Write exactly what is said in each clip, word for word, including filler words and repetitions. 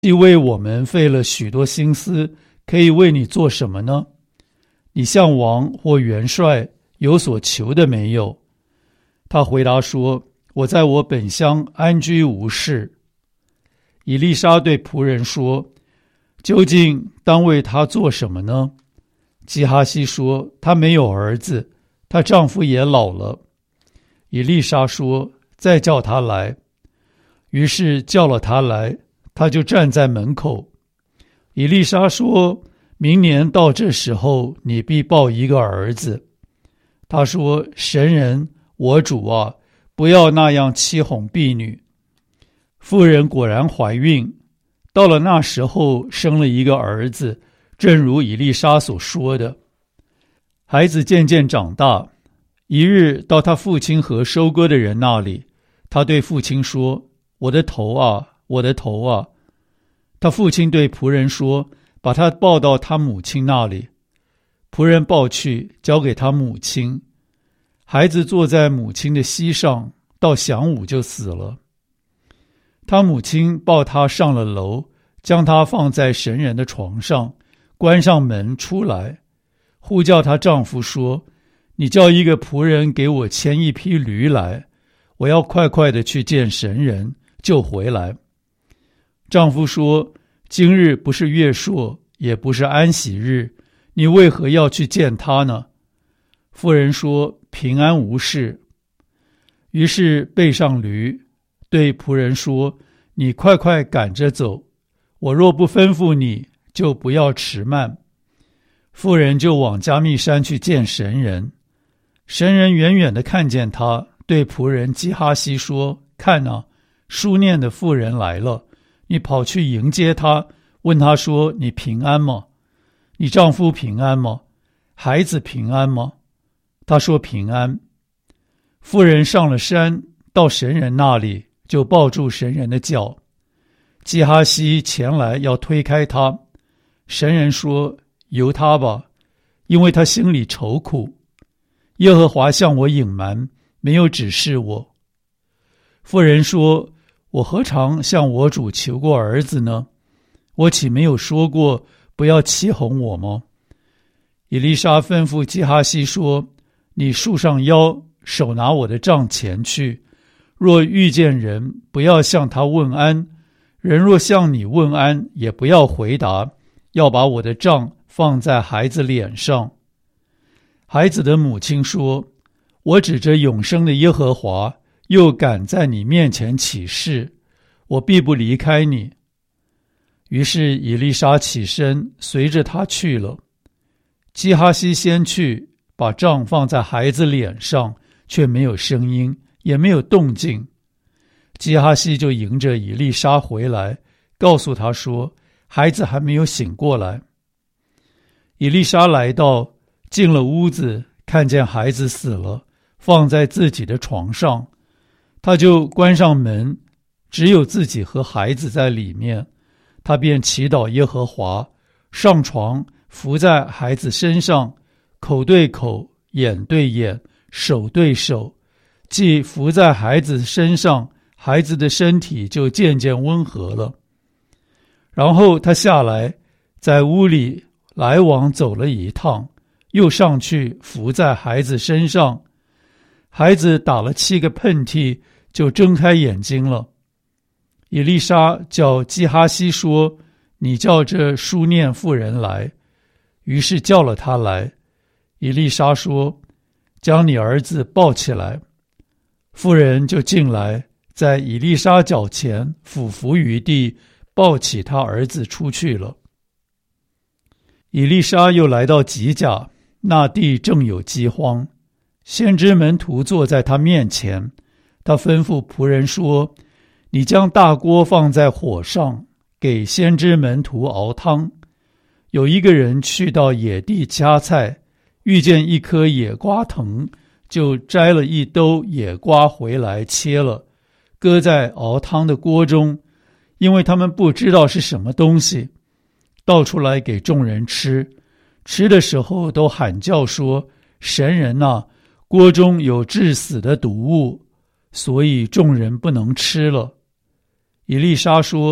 既为我们费了许多心思，可以为你做什么呢？你向王或元帅有所求的没有？”他回答说：“我在我本乡安居无事。”以利沙对仆人说：“究竟当为他做什么呢？”基哈西说：“他没有儿子，她丈夫也老了。”以利沙说：“再叫他来。”于是叫了他来，他就站在门口。以利沙说：“明年到这时候，你必抱一个儿子。”他说：“神人，我主啊，不要那样欺哄婢女。”妇人果然怀孕，到了那时候生了一个儿子，正如以利沙所说的。孩子渐渐长大，一日到他父亲和收割的人那里，他对父亲说：“我的头啊，我的头啊！”他父亲对仆人说：“把他抱到他母亲那里。”仆人抱去，交给他母亲。孩子坐在母亲的膝上，到晌午就死了。他母亲抱他上了楼，将他放在神人的床上，关上门出来，呼叫她丈夫说：“你叫一个仆人给我牵一匹驴来，我要快快的去见神人，就回来。”丈夫说：“今日不是月朔，也不是安息日，你为何要去见他呢？”妇人说：“平安无事。”于是背上驴，对仆人说：“你快快赶着走，我若不吩咐你，就不要迟慢。”妇人就往加密山去见神人。神人远远地看见他，对仆人基哈西说：“看啊，书念的妇人来了，你跑去迎接她，问她说：你平安吗？你丈夫平安吗？孩子平安吗？”她说：“平安。”妇人上了山，到神人那里，就抱住神人的脚。基哈西前来要推开他，神人说：“由他吧，因为他心里愁苦。耶和华向我隐瞒，没有指示我。”妇人说：“我何尝向我主求过儿子呢？我岂没有说过不要欺哄我吗？”以利沙吩咐基哈西说：“你束上腰，手拿我的杖前去，若遇见人，不要向他问安，人若向你问安，也不要回答，要把我的杖放在孩子脸上。”孩子的母亲说：“我指着永生的耶和华，又敢在你面前起誓，我必不离开你。”于是以利沙起身，随着他去了。基哈西先去，把杖放在孩子脸上，却没有声音，也没有动静。基哈西就迎着以利沙回来，告诉他说：“孩子还没有醒过来。”以利沙来到，进了屋子，看见孩子死了，放在自己的床上，他就关上门，只有自己和孩子在里面。他便祈祷耶和华，上床伏在孩子身上，口对口，眼对眼，手对手，既伏在孩子身上，孩子的身体就渐渐温和了。然后他下来，在屋里来往走了一趟，又上去伏在孩子身上，孩子打了七个喷嚏，就睁开眼睛了。以利沙叫基哈西说：“你叫这书念妇人来。”于是叫了他来。以利沙说：“将你儿子抱起来。”妇人就进来，在以利沙脚前俯伏于地，抱起他儿子出去了。以利沙又来到吉甲，那地正有饥荒，先知门徒坐在他面前，他吩咐仆人说：“你将大锅放在火上，给先知门徒熬汤。”有一个人去到野地掐菜，遇见一棵野瓜藤，就摘了一兜野瓜回来切了，搁在熬汤的锅中，因为他们不知道是什么东西，倒出来给众人吃。吃的时候都喊叫说：“神人啊，锅中有致死的毒物。”所以众人不能吃了。以利沙说：“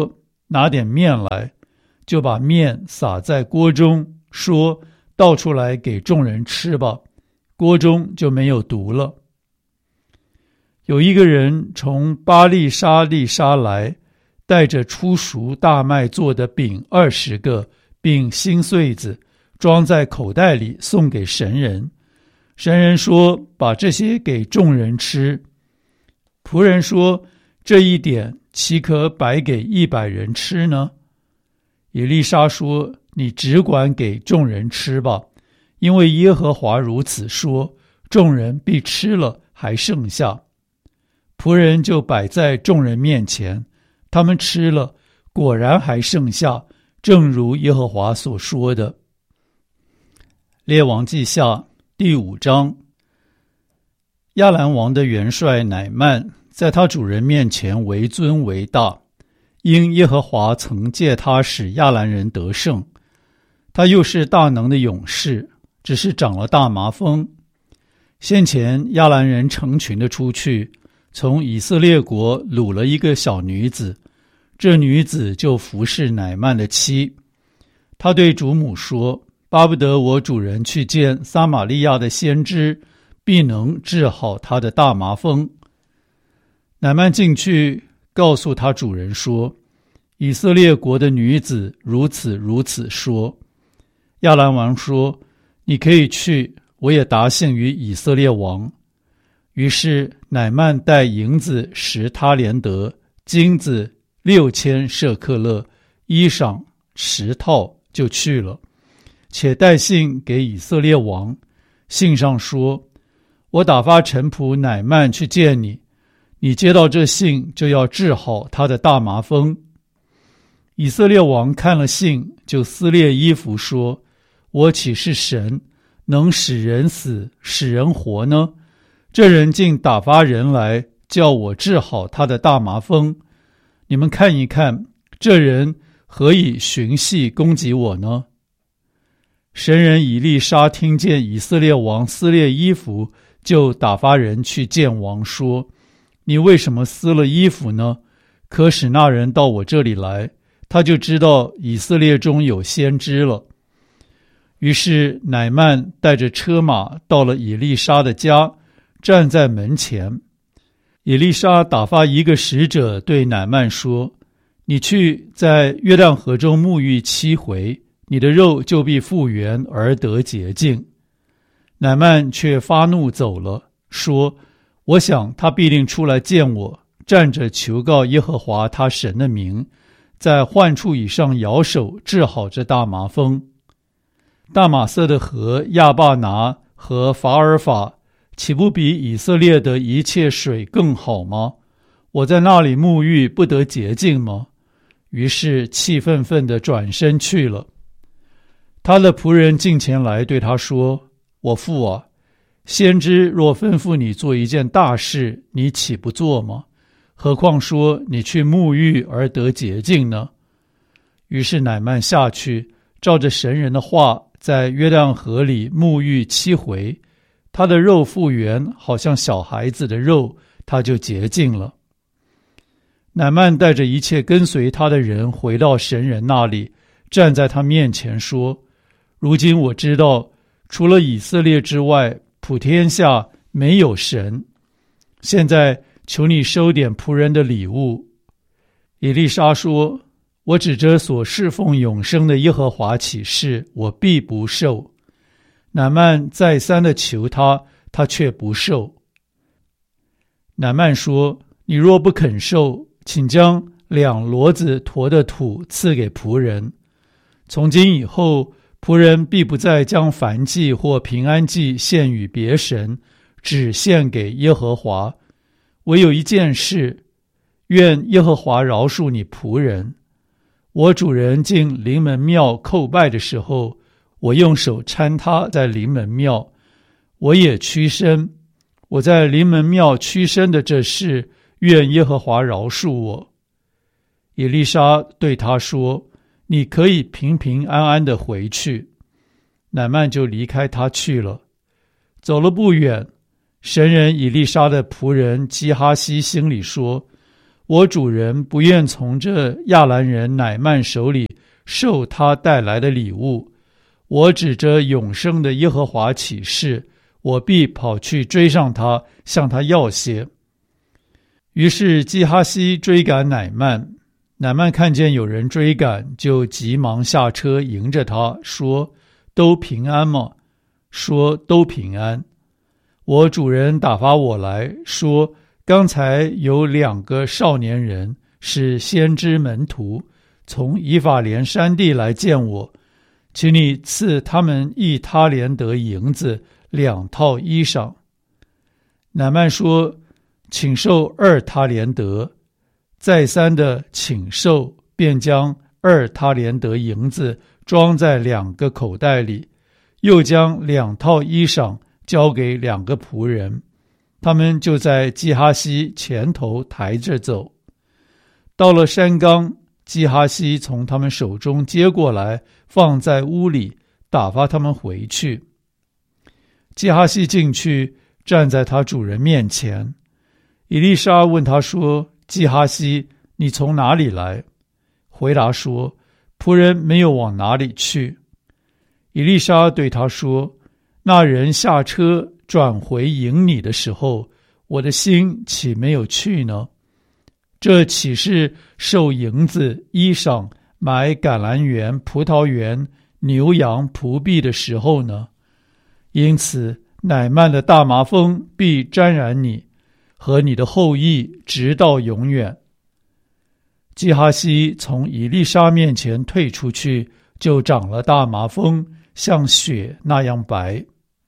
拿点面来，就把面撒在锅中，说：倒出来给众人吃吧，锅中就没有毒了。有一个人从巴利沙利沙来，带着初熟大麦做的饼二十个，并新穗子，装在口袋里送给神人。神人说：把这些给众人吃。仆人说：这一点岂可摆给一百人吃呢？以利沙说：你只管给众人吃吧，因为耶和华如此说，众人必吃了还剩下。仆人就摆在众人面前，他们吃了，果然还剩下，正如耶和华所说的。列王记下第五章。亚兰王的元帅乃曼在他主人面前为尊为大，因耶和华曾借他使亚兰人得胜。他又是大能的勇士，只是长了大麻风。先前亚兰人成群的出去，从以色列国掳了一个小女子，这女子就服侍乃曼的妻。他对主母说：巴不得我主人去见撒玛利亚的先知，必能治好他的大麻风。乃曼进去告诉他主人说：以色列国的女子如此如此说。亚兰王说：你可以去，我也答信于以色列王。于是乃曼带银子十他连得，金子六千舍克勒，衣裳十套，就去了，且带信给以色列王。信上说：我打发臣仆乃曼去见你，你接到这信，就要治好他的大麻风。以色列王看了信，就撕裂衣服说：我岂是神，能使人死使人活呢？这人竟打发人来，叫我治好他的大麻风。你们看一看，这人何以寻隙攻击我呢？神人以利沙听见以色列王撕裂衣服，就打发人去见王，说：你为什么撕了衣服呢？可使那人到我这里来，他就知道以色列中有先知了。于是乃曼带着车马到了以利沙的家，站在门前。以利沙打发一个使者对乃曼说：你去在约旦河中沐浴七回，你的肉就必复原而得洁净。乃曼却发怒走了，说：我想他必定出来见我，站着求告耶和华他神的名，在患处以上摇手治好这大麻风。大马色的河亚巴拿和法尔法，岂不比以色列的一切水更好吗？我在那里沐浴，不得洁净吗？于是气愤愤地转身去了。他的仆人近前来对他说：我父啊，先知若吩咐你做一件大事，你岂不做吗？何况说你去沐浴而得洁净呢？于是乃曼下去，照着神人的话，在约旦河里沐浴七回，他的肉复原，好像小孩子的肉，他就洁净了。乃曼带着一切跟随他的人回到神人那里，站在他面前说：如今我知道，除了以色列之外，普天下没有神。现在求你收点仆人的礼物。以利沙说：我指着所侍奉永生的耶和华起誓，我必不受。乃曼再三的求他，他却不受。乃曼说：你若不肯受，请将两骡子驮的土赐给仆人。从今以后，仆人必不再将燔祭或平安祭献与别神，只献给耶和华。唯有一件事，愿耶和华饶恕你仆人。我主人进临门庙叩拜的时候，我用手搀他在临门庙，我也屈身。我在临门庙屈身的这事，愿耶和华饶恕我。以利沙对他说：你可以平平安安的回去。乃曼就离开他去了。走了不远，神人以利沙的仆人基哈西心里说： 我主人不愿从这亚兰人乃曼手里受他带来的礼物，我指着永生的耶和华起誓，我必跑去追上他，向他要些。于是基哈西追赶乃曼，乃曼看见有人追赶，就急忙下车迎着他，说：都平安吗？说：都平安。我主人打发我来说，刚才有两个少年人是先知门徒，从以法莲山地来见我，请你赐他们一他连得银子，两套衣裳。乃曼说：请受二他连得。再三的请受，便将二他连得银子装在两个口袋里，又将两套衣裳交给两个仆人，他们就在基哈西前头抬着走。到了山冈，基哈西从他们手中接过来，放在屋里，打发他们回去。基哈西进去，站在他主人面前。以利沙问他说：基哈西，你从哪里来？回答说：仆人没有往哪里去。以利沙对他说：那人下车转回迎你的时候，我的心岂没有去呢？这岂是受银子、衣裳、买橄榄园、葡萄园、牛羊、仆婢的时候呢？因此乃曼的大麻风必沾染你和你的后裔直到永远。基哈西从以利沙面前退出去，就长了大麻风，像雪那样白。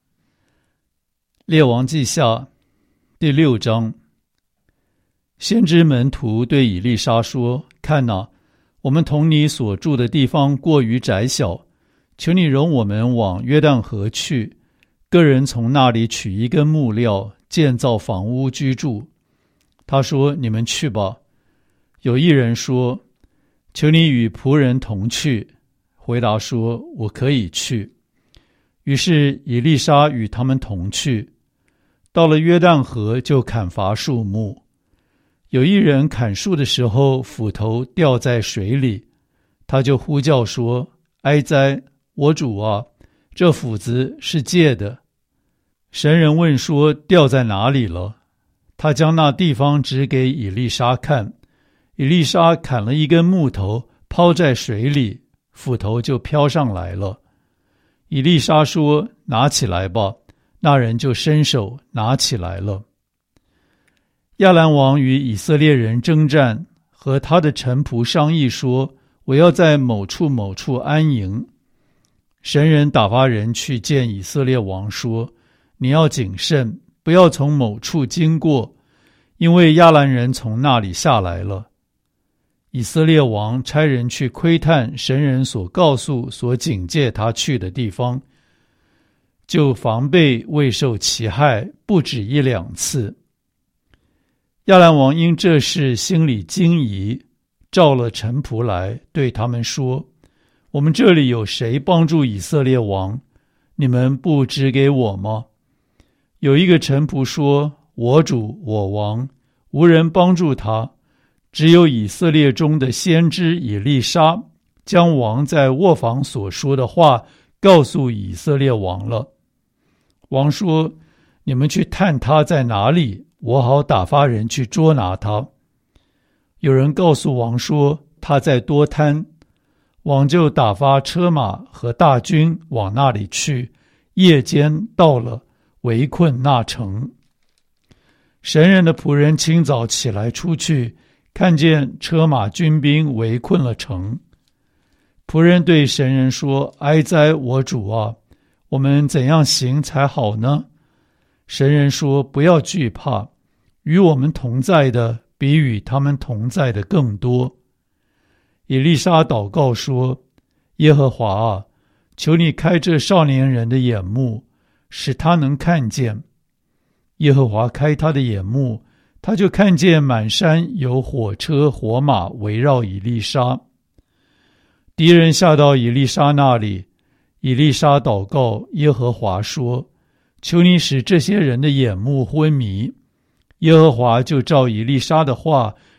列王记下第六章。先知门徒对以利沙说：看哪，我们同你所住的地方过于窄小，求你容我们往约旦河去，个人从那里取一根木料，建造房屋居住。他说：你们去吧。有一人说：求你与仆人同去。回答说：我可以去。于是以利沙与他们同去，到了约旦河，就砍伐树木。有一人砍树的时候，斧头掉在水里，他就呼叫说：哀哉，我主啊，这斧子是借的。神人问说：掉在哪里了？他将那地方指给以利沙看。以利沙砍了一根木头，抛在水里，斧头就飘上来了。以利沙说：拿起来吧。那人就伸手拿起来了。亚兰王与以色列人征战，和他的臣仆商议说：我要在某处某处安营。神人打发人去见以色列王说：你要谨慎，不要从某处经过，因为亚兰人从那里下来了。以色列王差人去窥探神人所告诉、所警戒他去的地方，就防备未受其害，不止一两次。亚兰王因这事心里惊疑，召了臣仆来，对他们说：我们这里有谁帮助以色列王？你们不指给我吗？有一个臣仆说：我主我王，无人帮助他，只有以色列中的先知以利沙将王在卧房所说的话告诉以色列王了。王说：你们去探他在哪里，我好打发人去捉拿他。有人告诉王说：他在多滩。王就打发车马和大军往那里去，夜间到了，围困那城。神人的仆人清早起来出去，看见车马军兵围困了城。仆人对神人说：哀哉，我主啊，我们怎样行才好呢？神人说：不要惧怕，与我们同在的比与他们同在的更多。以利沙祷告说：耶和华啊，求你开这少年人的眼目，使他能看见。耶和华开他的眼目，他就看见满山有火车火马围绕以利沙。敌人下到以利沙那里，以利沙祷告耶和华说：求你使这些人的眼目昏迷。耶和华就照以利沙的话，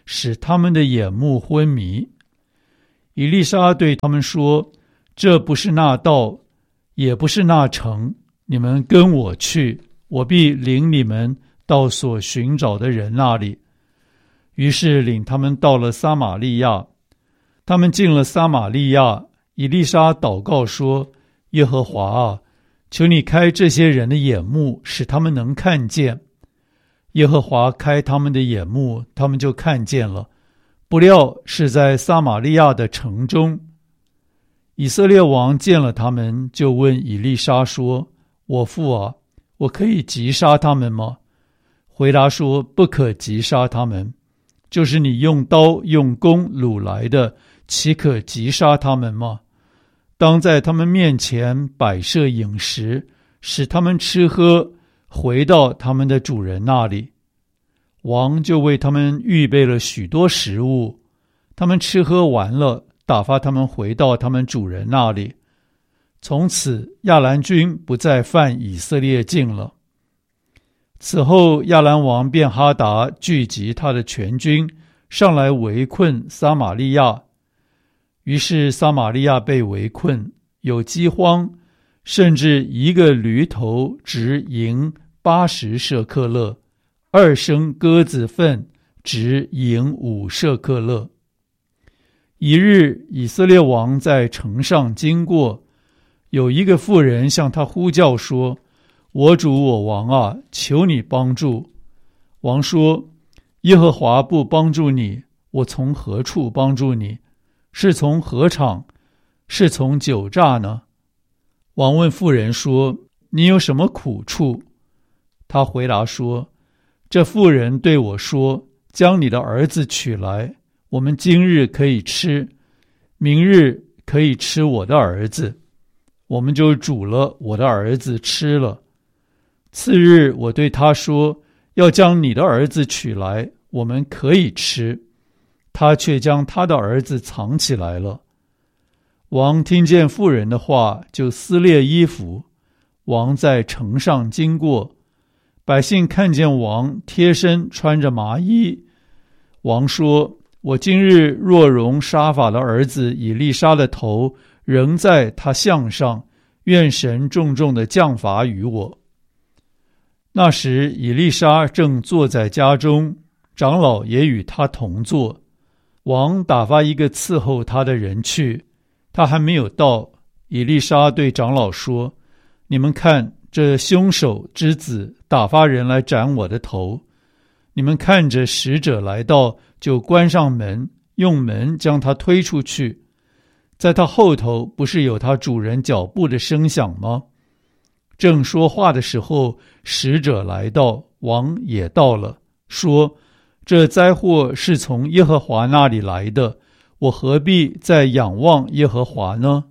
使他们的眼目昏迷。以利沙对他们说：这不是那道，也不是那城，你们跟我去，我必领你们到所寻找的人那里。于是领他们到了撒玛利亚。他们进了撒玛利亚，以利沙祷告说：耶和华啊，求你开这些人的眼目，使他们能看见。耶和华开他们的眼目，他们就看见了，不料是在撒玛利亚的城中。以色列王见了他们，就问以利沙说：我父啊，我可以击杀他们吗？回答说：不可击杀他们，就是你用刀用弓掳来的，岂可击杀他们吗？当在他们面前摆设饮食，使他们吃喝，回到他们的主人那里。王就为他们预备了许多食物，他们吃喝完了，打发他们回到他们主人那里。从此亚兰军不再犯以色列境了。此后亚兰王便哈达聚集他的全军，上来围困撒玛利亚。于是撒玛利亚被围困，有饥荒，甚至一个驴头值银八十舍克勒，二升鸽子粪值银五舍克勒。一日，以色列王在城上经过，有一个妇人向他呼叫说：我主我王啊，求你帮助。王说：耶和华不帮助你，我从何处帮助你？是从禾场，是从酒榨呢？王问妇人说：你有什么苦处？他回答说：这妇人对我说，将你的儿子取来，我们今日可以吃，明日可以吃我的儿子。我们就煮了我的儿子吃了。次日我对他说，要将你的儿子取来，我们可以吃。他却将他的儿子藏起来了。王听见妇人的话，就撕裂衣服。王在城上经过，百姓看见王贴身穿着麻衣。王说：我今日若容沙法的儿子以利沙的头仍在他项上，愿神重重的降罚于我。那时以利沙正坐在家中，长老也与他同坐。王打发一个伺候他的人去，他还没有到，以利沙对长老说：你们看，这凶手之子打发人来斩我的头。你们看着使者来到，就关上门，用门将他推出去。在他后头不是有他主人脚步的声响吗？正说话的时候，使者来到，王也到了，说：这灾祸是从耶和华那里来的，我何必再仰望耶和华呢？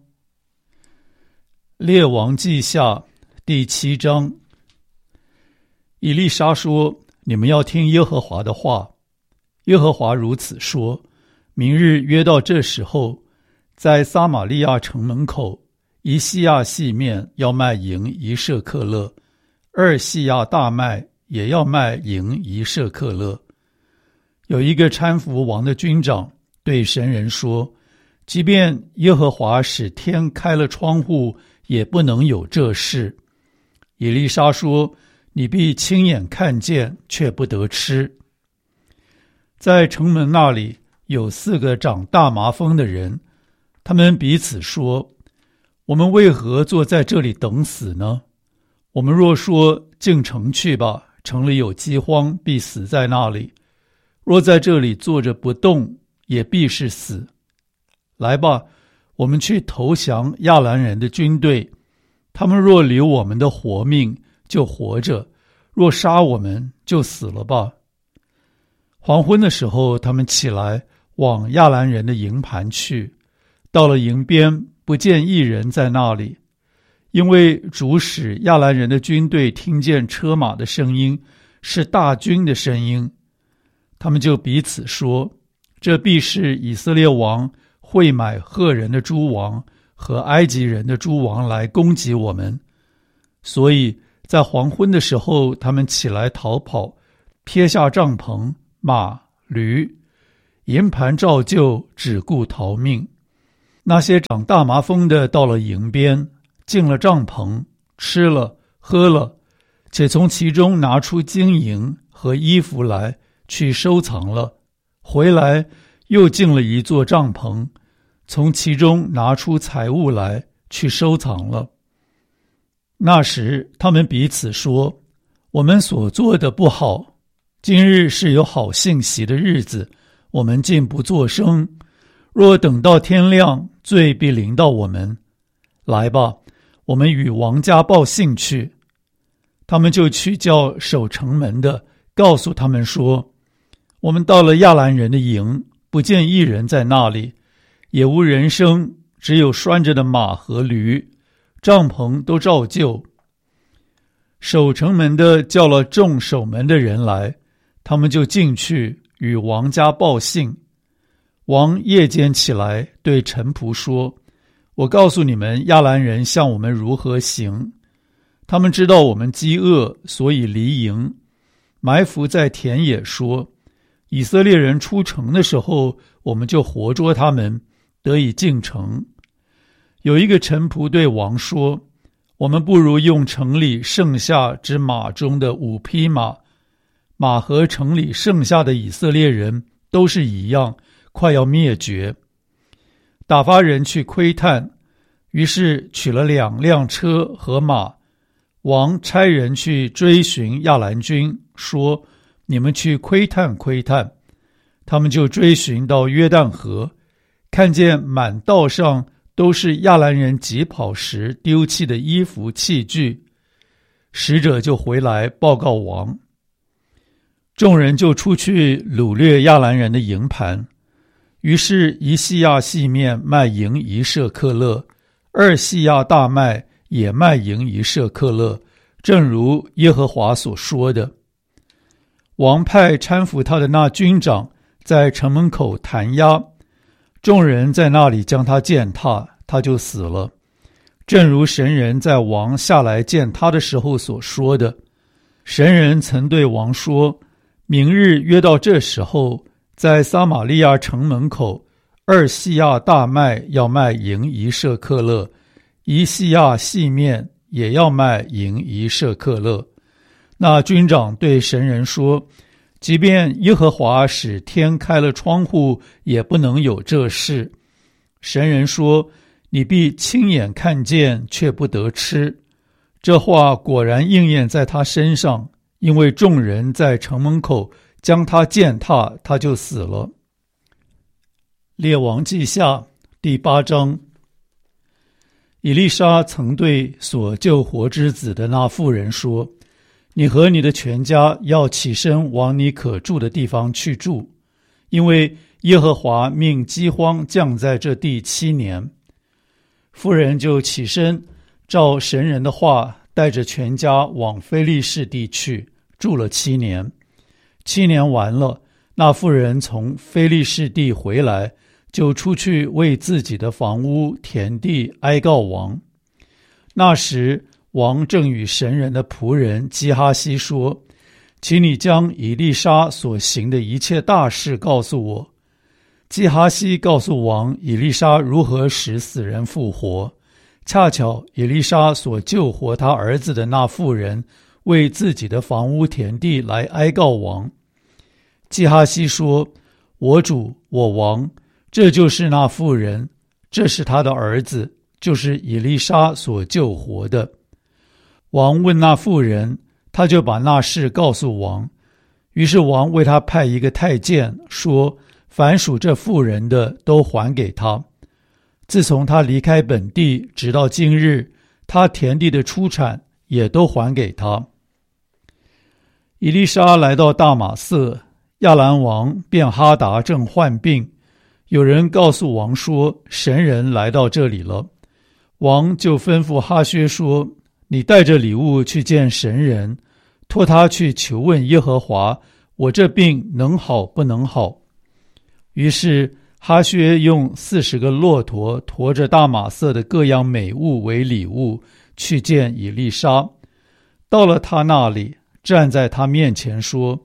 列王记下第七章。以利沙说：你们要听耶和华的话。耶和华如此说：明日约到这时候，在撒玛利亚城门口，一细亚细面要卖银一舍克勒，二细亚大麦也要卖银一舍克勒。有一个搀扶王的军长对神人说：即便耶和华使天开了窗户，也不能有这事。以利沙说：你必亲眼看见，却不得吃。在城门那里有四个长大麻风的人，他们彼此说：我们为何坐在这里等死呢？我们若说进城去吧，城里有饥荒，必死在那里；若在这里坐着不动，也必是死。来吧，我们去投降亚兰人的军队，他们若留我们的活命，就活着；若杀我们，就死了吧。黄昏的时候，他们起来往亚兰人的营盘去，到了营边，不见一人在那里，因为主使亚兰人的军队听见车马的声音，是大军的声音。他们就彼此说：这必是以色列王会买赫人的诸王和埃及人的诸王来攻击我们。所以在黄昏的时候，他们起来逃跑，撇下帐篷、马、驴， 营盘照旧，只顾逃命。那些长大麻风的到了营边，进了帐篷，吃了喝了，且从其中拿出金银和衣服来去收藏了，回来又进了一座帐篷，从其中拿出财物来去收藏了。那时他们彼此说，我们所做的不好，今日是有好信息的日子，我们竟不作声，若等到天亮，罪必临到我们。来吧，我们与王家报信去。他们就去叫守城门的，告诉他们说，我们到了亚兰人的营，不见一人在那里，也无人声，只有拴着的马和驴，帐篷都照旧。守城门的叫了众守门的人来，他们就进去与王家报信。王夜间起来对臣仆说，我告诉你们，亚兰人向我们如何行。他们知道我们饥饿，所以离营，埋伏在田野，说以色列人出城的时候，我们就活捉他们，得以进城。有一个臣仆对王说，我们不如用城里剩下之马中的五匹马，马和城里剩下的以色列人都是一样，快要灭绝。打发人去窥探，于是取了两辆车和马。王差人去追寻亚兰军，说，你们去窥探窥探。他们就追寻到约旦河，看见满道上都是亚兰人疾跑时丢弃的衣服器具。使者就回来报告王。众人就出去掳掠亚兰人的营盘。于是一细亚细面卖银一舍克勒，二细亚大麦也卖银一舍克勒，正如耶和华所说的。王派搀扶他的那军长在城门口弹压，众人在那里将他践踏，他就死了。正如神人在王下来见他的时候所说的。神人曾对王说，明日约到这时候，在撒玛利亚城门口，二细亚大麦要卖银一舍克勒，一细亚细面也要卖银一舍克勒。那军长对神人说，即便耶和华使天开了窗户，也不能有这事。神人说，你必亲眼看见，却不得吃。这话果然应验在他身上，因为众人在城门口将他践踏，他就死了。列王记下第八章。以利沙曾对所救活之子的那妇人说，你和你的全家要起身往你可住的地方去住，因为耶和华命饥荒降在这地七年。妇人就起身，照神人的话，带着全家往非利士地去，住了七年。七年完了，那妇人从非利士地回来，就出去为自己的房屋田地哀告王。那时王正与神人的仆人基哈西说，请你将以利沙所行的一切大事告诉我。基哈西告诉王以利沙如何使死人复活，恰巧以利沙所救活他儿子的那妇人为自己的房屋田地来哀告王。基哈西说，我主我王，这就是那妇人，这是他的儿子，就是以利沙所救活的。王问那妇人，他就把那事告诉王。于是王为他派一个太监，说凡属这妇人的都还给他。自从他离开本地直到今日，他田地的出产也都还给他。以利沙来到大马色，亚兰王便哈达正患病，有人告诉王说，神人来到这里了。王就吩咐哈薛说，你带着礼物去见神人，托他去求问耶和华，我这病能好不能好。于是哈薛用四十个骆驼驮着大马色的各样美物为礼物，去见以利沙。到了他那里，站在他面前说，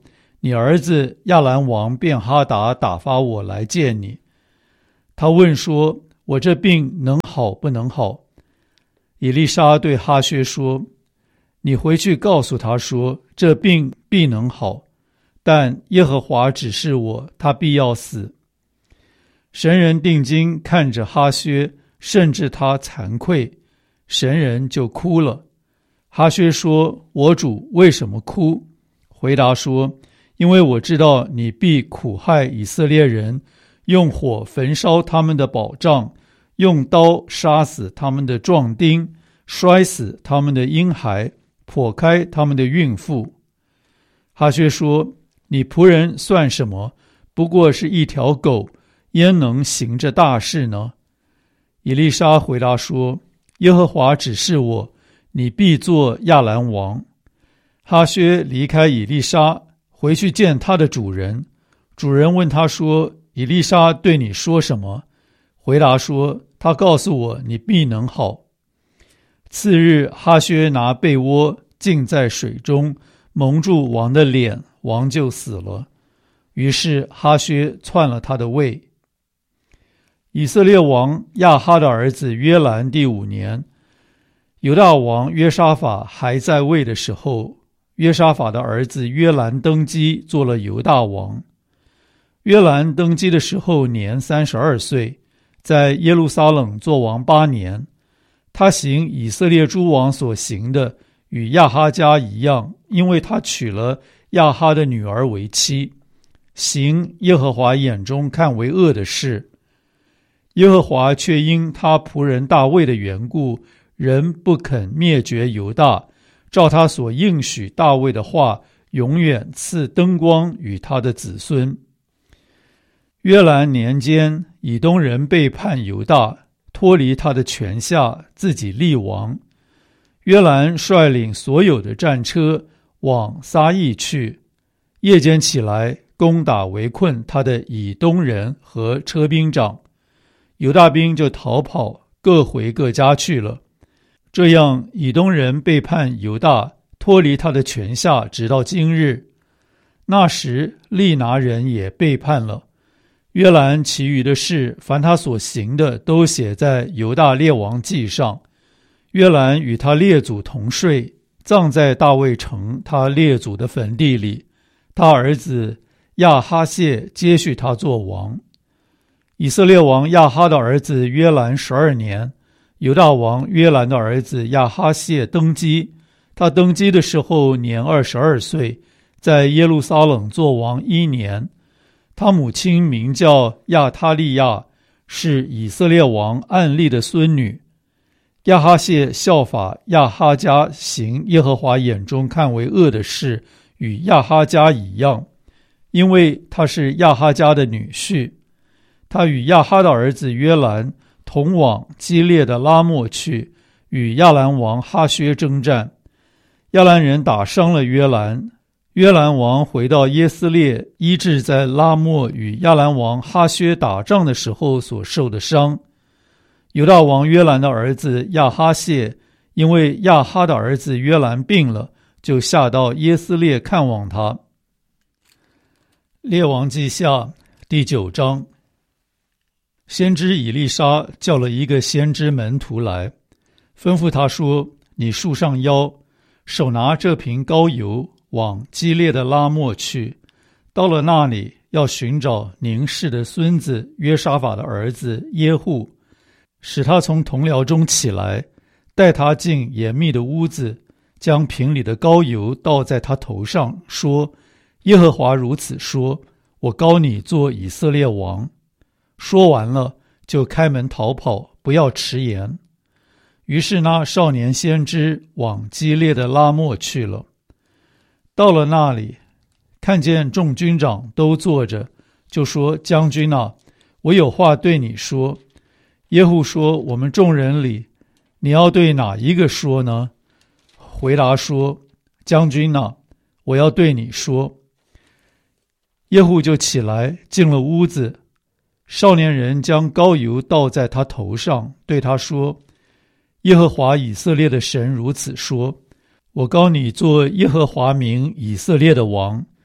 你儿子亚兰王便哈达打发我来见你。他问说，我这病能好不能好？以利沙对哈薛说，你回去告诉他说，这病必能好，但耶和华指示我，他必要死。神人定睛看着哈薛，甚至他惭愧，神人就哭了。哈薛说，我主为什么哭？回答说，因为我知道你必苦害以色列人，用火焚烧他们的保障，用刀杀死他们的壮丁，摔死他们的婴孩，剖开他们的孕妇。哈薛说，你仆人算什么？不过是一条狗，焉能行这大事呢？以利沙回答说，耶和华指示我，你必做亚兰王。哈薛离开以利沙，回去见他的主人。主人问他说，以利沙对你说什么？回答说，他告诉我你必能好。次日，哈薛拿被窝浸在水中，蒙住王的脸，王就死了。于是哈薛篡了他的位。以色列王亚哈的儿子约兰第五年，犹大王约沙法还在位的时候，约沙法的儿子约兰登基，做了犹大王。约兰登基的时候年三十二岁，在耶路撒冷做王八年。他行以色列诸王所行的，与亚哈家一样，因为他娶了亚哈的女儿为妻，行耶和华眼中看为恶的事。耶和华却因他仆人大卫的缘故，仍不肯灭绝犹大，照他所应许大卫的话，永远赐灯光与他的子孙。约兰年间，以东人背叛犹大，脱离他的权下，自己立王。约兰率领所有的战车往撒益去，夜间起来攻打围困他的以东人和车兵长，犹大兵就逃跑，各回各家去了。这样以东人背叛犹大，脱离他的权下，直到今日。那时利拿人也背叛了。约兰其余的事，凡他所行的，都写在犹大列王记上。约兰与他列祖同睡，葬在大卫城他列祖的坟地里。他儿子亚哈谢接续他做王。以色列王亚哈的儿子约兰十二年，犹大王约兰的儿子亚哈谢登基。他登基的时候年二十二岁，在耶路撒冷做王一年。他母亲名叫亚他利亚，是以色列王暗利的孙女。亚哈谢效法亚哈家，行耶和华眼中看为恶的事，与亚哈家一样，因为他是亚哈家的女婿。他与亚哈的儿子约兰同往基列的拉末去，与亚兰王哈薛征战。亚兰人打伤了约兰，约兰王回到耶斯列，医治在拉末与亚兰王哈薛打仗的时候所受的伤。犹大王约兰的儿子亚哈谢，因为亚哈的儿子约兰病了，就下到耶斯列看望他。列王记下第九章。先知以利沙叫了一个先知门徒来，吩咐他说，你束上腰，手拿这瓶膏油，往基列的拉末去，到了那里，要寻找宁氏的孙子约沙法的儿子耶户，使他从同僚中起来，带他进严密的屋子，将瓶里的膏油倒在他头上，说，耶和华如此说，我膏你做以色列王。说完了，就开门逃跑，不要迟延。于是那少年先知往基列的拉末去了。到了那里，看见众军长都坐着，就说，将军啊，我有话对你说。耶户说，我们众人里，你要对哪一个说呢？回答说，将军啊，我要对你说。耶户就起来进了屋子，少年人将膏油倒在他头上，对他说，耶和华以色列的神如此说，我膏你做耶和华名以色列的王，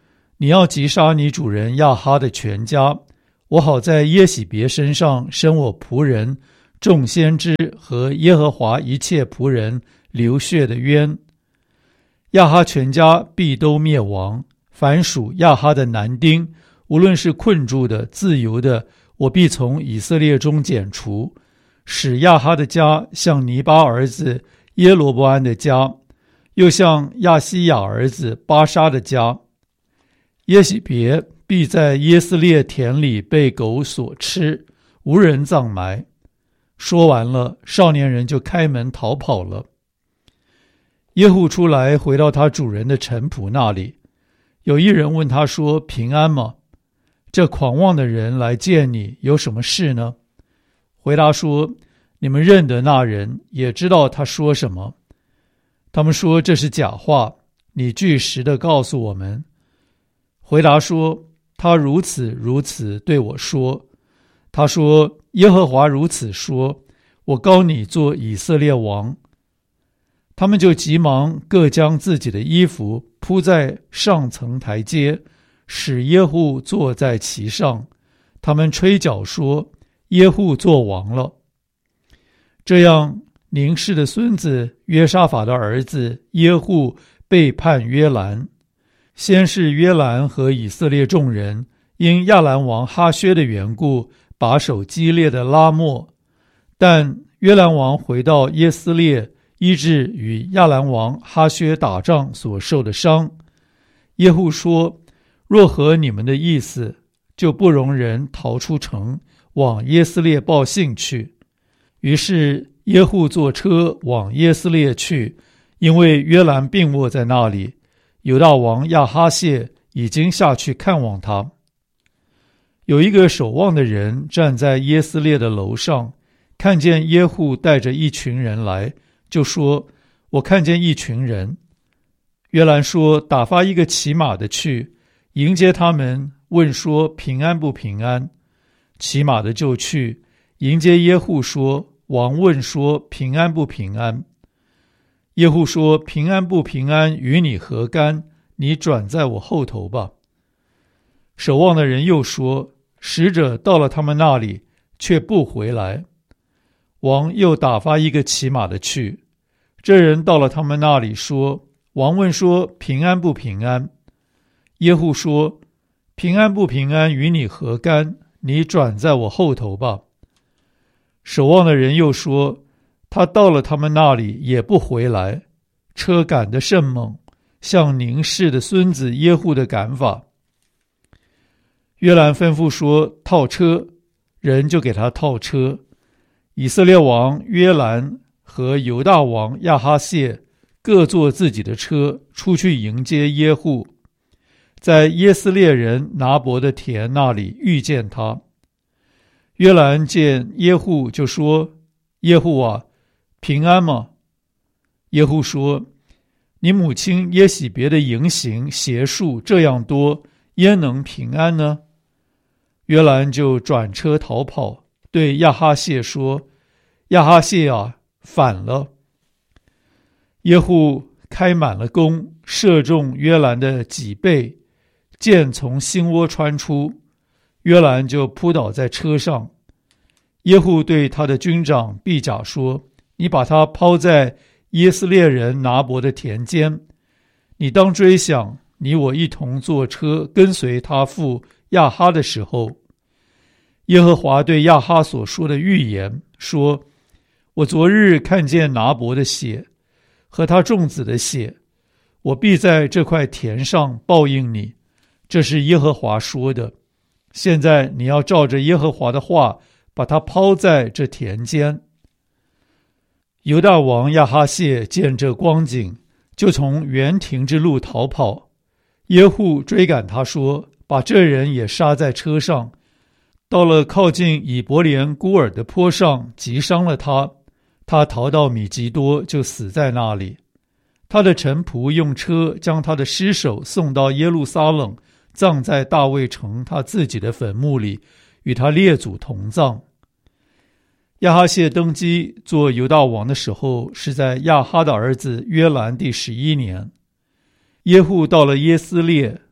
你要击杀你主人亚哈的全家，我好在耶洗别身上生我仆人众先知和耶和华一切仆人流血的冤。亚哈全家必都灭亡，凡属亚哈的男丁，无论是困住的自由的，我必从以色列中剪除，使亚哈的家像尼巴儿子耶罗波安的家，又像亚西亚儿子巴沙的家。耶洗别必在耶斯列田里被狗所吃，无人葬埋。说完了，少年人就开门逃跑了。耶户出来，回到他主人的臣仆那里。有一人问他说：平安吗？这狂妄的人来见你，有什么事呢？回答说：你们认得那人，也知道他说什么。他们说这是假话，你据实的告诉我们。回答说：他如此如此对我说。他说：耶和华如此说，我膏你做以色列王。他们就急忙各将自己的衣服铺在上层台阶，使耶户坐在其上。他们吹角说：耶户做王了。这样，宁示的孙子约沙法的儿子耶户背叛约兰。先是约兰和以色列众人因亚兰王哈薛的缘故把守基列的拉末，但约兰王回到耶斯列，医治与亚兰王哈薛打仗所受的伤。耶户说：若合你们的意思，就不容人逃出城，往耶斯列报信去。于是耶户坐车往耶斯列去，因为约兰病卧在那里，犹大王亚哈谢已经下去看望他。有一个守望的人站在耶斯列的楼上，看见耶户带着一群人来，就说：我看见一群人。约兰说：打发一个骑马的去迎接他们，问说平安不平安。骑马的就去迎接耶户，说：王问说平安不平安。耶户说：平安不平安与你何干？你转在我后头吧。守望的人又说：使者到了他们那里，却不回来。王又打发一个骑马的去，这人到了他们那里，说：王问说平安不平安？耶户说：平安不平安与你何干？你转在我后头吧。守望的人又说：他到了他们那里也不回来，车赶得甚猛，像宁示的孙子耶户的赶法。约兰吩咐说套车，人就给他套车。以色列王约兰和犹大王亚哈谢各坐自己的车出去迎接耶户，在耶斯列人拿伯的田那里遇见他。约兰见耶户就说：耶户啊，平安吗？耶户说：你母亲耶洗别的淫行邪术这样多，焉能平安呢？约兰就转车逃跑，对亚哈谢说：亚哈谢啊，反了。耶户开满了弓，射中约兰的脊背，箭从心窝穿出，约兰就扑倒在车上。耶户对他的军长毕甲说：你把他抛在耶斯列人拿伯的田间，你当追想你我一同坐车跟随他父亚哈的时候，耶和华对亚哈所说的预言说：我昨日看见拿伯的血和他众子的血，我必在这块田上报应你，这是耶和华说的。现在你要照着耶和华的话，把他抛在这田间。犹大王亚哈谢见这光景，就从园亭之路逃跑。耶户追赶他说：把这人也杀在车上。到了靠近以伯莲孤尔的坡上，击伤了他，他逃到米吉多，就死在那里。他的臣仆用车将他的尸首送到耶路撒冷，葬在大卫城他自己的坟墓里，与他列祖同葬。亚哈谢登基做犹大王的时候，是在亚哈的儿子约兰第十一年。耶户到了耶斯列，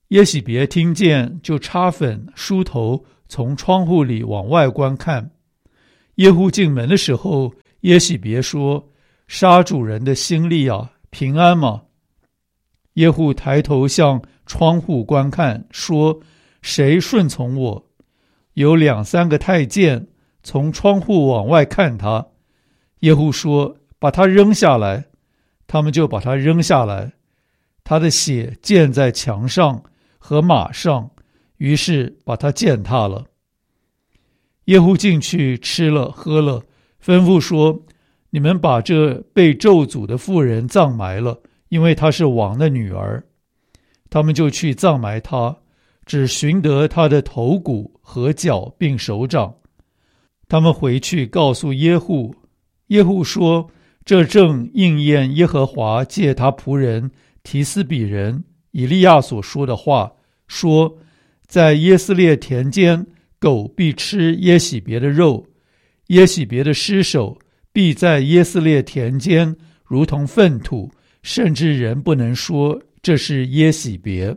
耶洗别听见，就擦粉梳头，从窗户里往外观看。耶户进门的时候，耶洗别说：杀主人的心力啊，平安吗？耶户抬头向窗户观看，说：谁顺从我？有两三个太监从窗户往外看他。耶户说：把他扔下来。他们就把他扔下来，他的血溅在墙上和马上，于是把他践踏了。耶户进去吃了喝了，吩咐说：你们把这被咒诅的妇人葬埋了，因为她是王的女儿。他们就去葬埋她，只寻得她的头骨和脚并手掌。他们回去告诉耶户，耶户说：这正应验耶和华借他仆人提斯比人以利亚所说的话，说：在耶斯列田间，狗必吃耶洗别的肉，耶洗别的尸首必在耶斯列田间如同粪土，甚至人不能说这是耶洗别。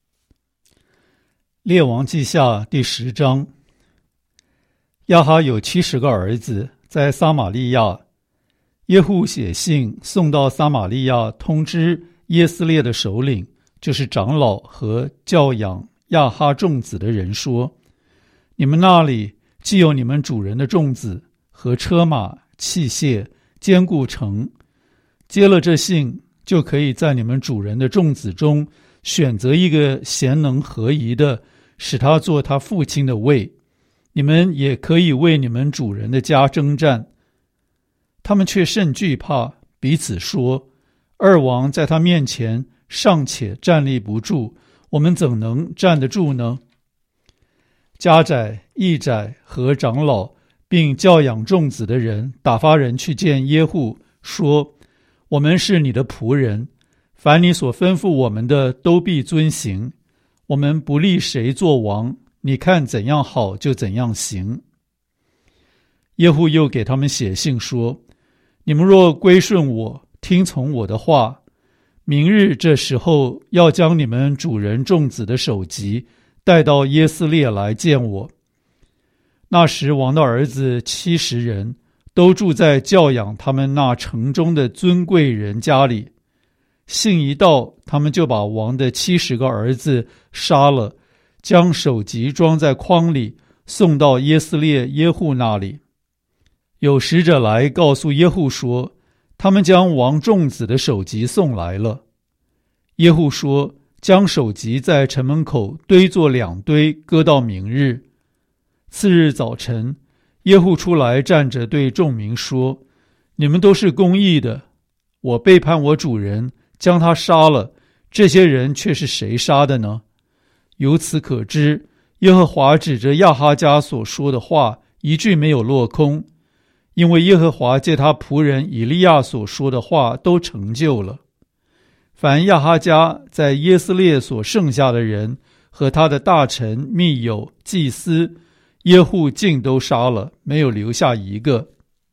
列王记下第十章。亚哈有七十个儿子，在撒玛利亚。耶户写信送到撒玛利亚，通知耶斯列的首领，就是长老和教养亚哈众子的人说：你们那里既有你们主人的众子和车马器械坚固城，接了这信，就可以在你们主人的众子中选择一个贤能合宜的，使他做他父亲的位。你们也可以为你们主人的家征战。他们却甚惧怕，彼此说：二王在他面前尚且站立不住，我们怎能站得住呢？家宰、役宰和长老并教养众子的人打发人去见耶户，说：我们是你的仆人，凡你所吩咐我们的都必遵行，我们不立谁做王，你看怎样好就怎样行。耶户又给他们写信说：你们若归顺我，听从我的话，明日这时候要将你们主人众子的首级带到耶斯列来见我。那时王的儿子七十人，都住在教养他们那城中的尊贵人家里。信一到，他们就把王的七十个儿子杀了，将首级装在筐里，送到耶斯列耶户那里。有使者来告诉耶户说，他们将王众子的首级送来了。耶户说，将首级在城门口堆作两堆，搁到明日。次日早晨，耶户出来站着对众民说：你们都是公义的，我背叛我主人，将他杀了，这些人却是谁杀的呢？由此可知，耶和华指着亚哈家所说的话一句没有落空，因为耶和华借他仆人以利亚所说的话都成就了。凡亚哈家在耶斯列所剩下的人和他的大臣、密友、祭司，耶户尽都杀了，没有留下一个。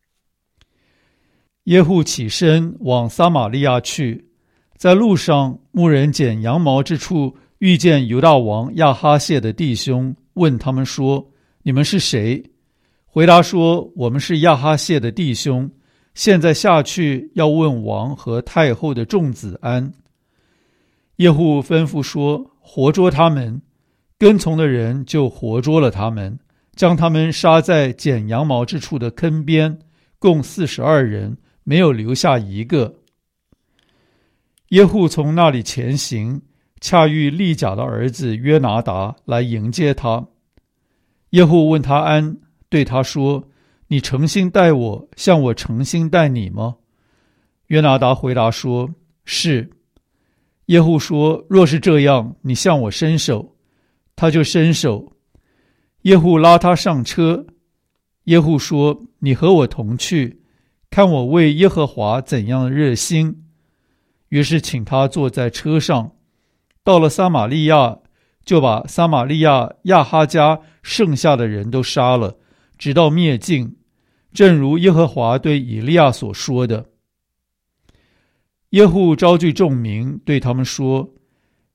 耶户起身往撒玛利亚去，在路上，牧人剪羊毛之处遇见犹大王亚哈谢的弟兄，问他们说：你们是谁？回答说：我们是亚哈谢的弟兄，现在下去要问王和太后的众子安。耶户吩咐说：活捉他们。跟从的人就活捉了他们，将他们杀在剪羊毛之处的坑边，共四十二人，没有留下一个。耶户从那里前行，恰遇利甲的儿子约拿达来迎接他。耶户问他安，对他说：你诚心待我，像我诚心待你吗？约拿达回答说：是。耶户说：若是这样，你向我伸手。他就伸手。耶户拉他上车。耶户说：你和我同去，看我为耶和华怎样热心。于是请他坐在车上，到了撒玛利亚，就把撒玛利亚亚哈家剩下的人都杀了，直到灭尽，正如耶和华对以利亚所说的。耶户招聚众民，对他们说：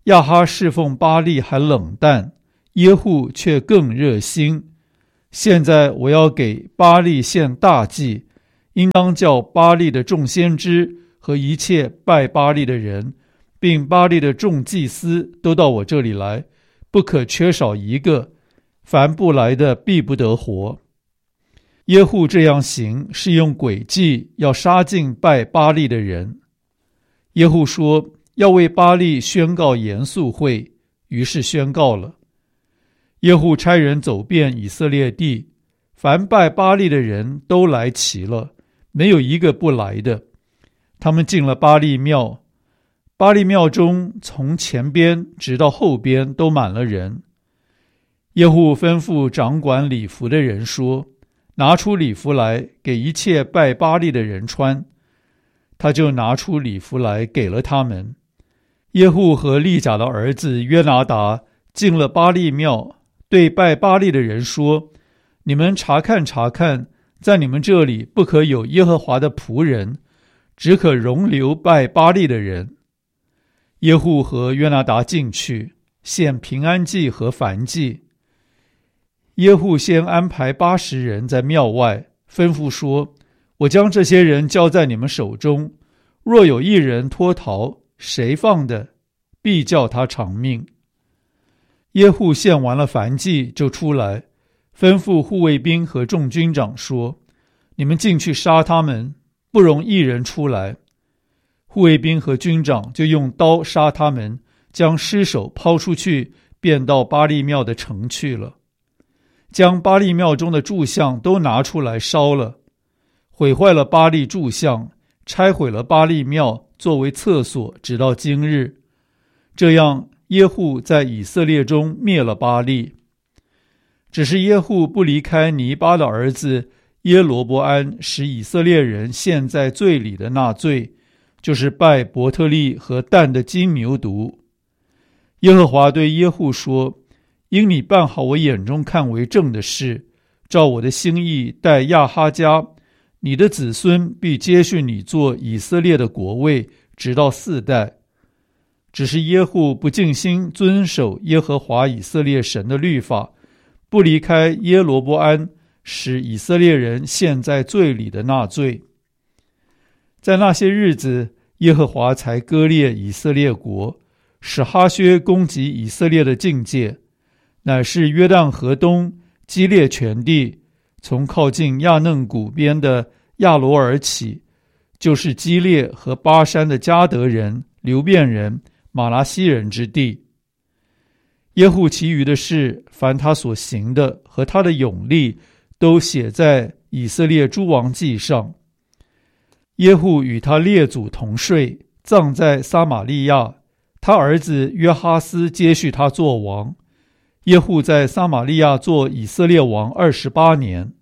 亚哈侍奉巴力还冷淡，耶户却更热心。现在我要给巴力献大祭，应当叫巴力的众先知和一切拜巴力的人，并巴力的众祭司都到我这里来，不可缺少一个，凡不来的必不得活。耶户这样行，是用诡计要杀尽拜巴力的人。耶户说要为巴力宣告严肃会，于是宣告了。耶户差人走遍以色列地，凡拜巴力的人都来齐了，没有一个不来的。他们进了巴力庙，巴力庙中从前边直到后边都满了人。耶户吩咐掌管礼服的人说，拿出礼服来给一切拜巴力的人穿。他就拿出礼服来给了他们。耶户和利甲的儿子约拿达进了巴力庙，对拜巴力的人说，你们查看查看，在你们这里不可有耶和华的仆人，只可容留拜巴力的人。耶户和约拿达进去，献平安祭和燔祭。耶户先安排八十人在庙外，吩咐说，我将这些人交在你们手中，若有一人脱逃，谁放的，必叫他偿命。耶户献完了燔祭就出来，吩咐护卫兵和众军长说，你们进去杀他们，不容一人出来。护卫兵和军长就用刀杀他们，将尸首抛出去，便到巴力庙的城去了。将巴力庙中的柱像都拿出来烧了，毁坏了巴力柱像，拆毁了巴力庙作为厕所，直到今日。这样耶户在以色列中灭了巴力。只是耶户不离开尼巴的儿子耶罗伯安使以色列人陷在罪里的那罪，就是拜伯特利和但的金牛犊。耶和华对耶户说，因你办好我眼中看为正的事，照我的心意待亚哈家，你的子孙必接续你做以色列的国位，直到四代。只是耶户不尽心遵守耶和华以色列神的律法，不离开耶罗伯安使以色列人陷在罪里的那罪。在那些日子，耶和华才割裂以色列国，使哈薛攻击以色列的境界，乃是约旦河东基列全地，从靠近亚嫩谷边的亚罗尔起，就是基列和巴山的迦得人、流便人、马拉西人之地。耶户其余的事，凡他所行的和他的勇力，都写在以色列诸王记上。耶户与他列祖同睡，葬在撒玛利亚，他儿子约哈斯接续他做王。耶户在撒玛利亚做以色列王二十八年。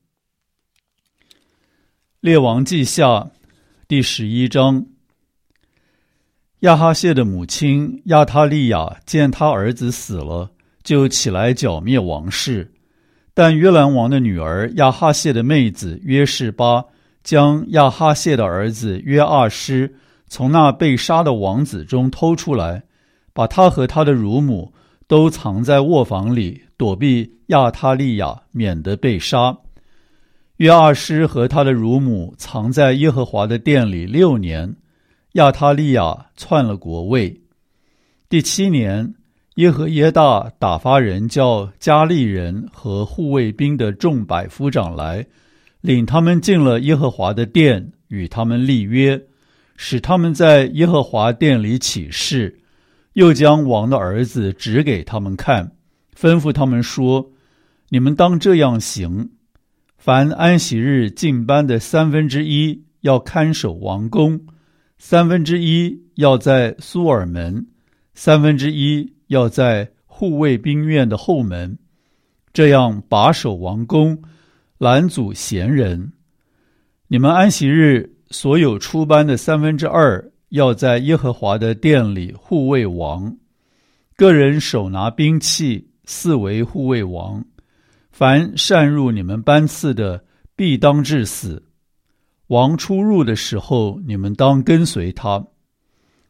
列王记下第十一章。亚哈谢的母亲亚他利亚见他儿子死了，就起来剿灭王室。但约兰王的女儿亚哈谢的妹子约示巴将亚哈谢的儿子约阿施从那被杀的王子中偷出来，把他和他的乳母都藏在卧房里，躲避亚他利亚，免得被杀。约阿施和他的乳母藏在耶和华的殿里六年，亚他利亚篡了国位。第七年，耶和耶大打发人叫加利人和护卫兵的众百夫长来，领他们进了耶和华的殿，与他们立约，使他们在耶和华殿里起誓，又将王的儿子指给他们看，吩咐他们说，你们当这样行，凡安息日进班的三分之一要看守王宫，三分之一要在苏尔门，三分之一要在护卫兵院的后门，这样把守王宫，拦阻闲人。你们安息日所有出班的三分之二要在耶和华的殿里护卫王，个人手拿兵器，四围护卫王。凡擅入你们班次的，必当致死。王出入的时候，你们当跟随他。